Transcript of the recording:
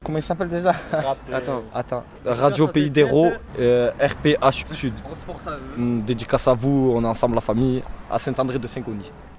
Comment il s'appelle déjà? Attends. Radio Pays d'Hérault, RPH Sud. Grosse force à eux. Dédicace à vous, on est ensemble la famille, à Saint-André de Saint-Cony.